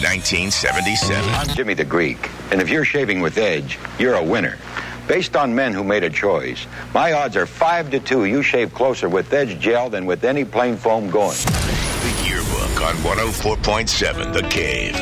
1977. I'm Jimmy the Greek, and if you're shaving with Edge, you're a winner. Based on men who made a choice, my odds are 5-2 you shave closer with Edge gel than with any plain foam going. The Yearbook on 104.7 The Cave.